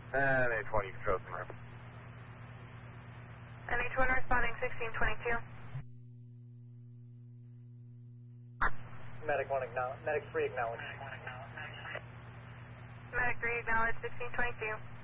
NA-20 control some room. NH1 responding 1622. Medic 1 acknowledge. Medic 3 acknowledge. Medic 3 acknowledge 1622.